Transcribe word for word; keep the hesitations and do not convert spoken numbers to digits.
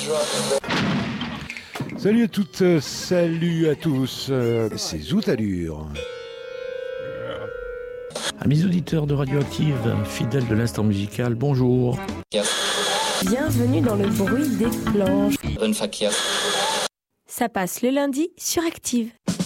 Salut à toutes, salut à tous, c'est Zoutalure. Amis auditeurs de Radioactive, fidèles de l'instant musical, bonjour. Bienvenue dans le bruit des planches. Ça passe le lundi sur Active.